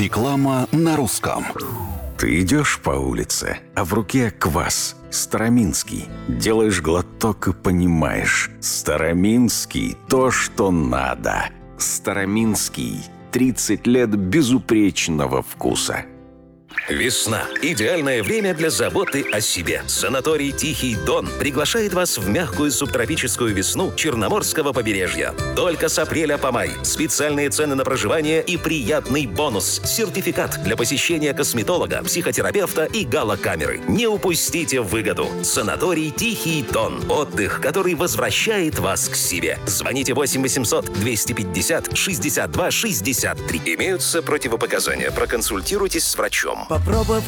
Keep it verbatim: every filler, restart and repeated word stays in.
Реклама на русском. Ты идешь по улице, а в руке квас. Староминский. Делаешь глоток и понимаешь. Староминский – то, что надо. Староминский. тридцать лет безупречного вкуса. Весна – идеальное время для заботы о себе. Санаторий «Тихий Дон» приглашает вас в мягкую субтропическую весну Черноморского побережья. Только с апреля по май. Специальные цены на проживание и приятный бонус – сертификат для посещения косметолога, психотерапевта и галокамеры. Не упустите выгоду. Санаторий «Тихий Дон». Отдых, который возвращает вас к себе. Звоните восемь восемьсот двести пятьдесят шестьдесят два шестьдесят три. Имеются противопоказания. Проконсультируйтесь с врачом. Попробуй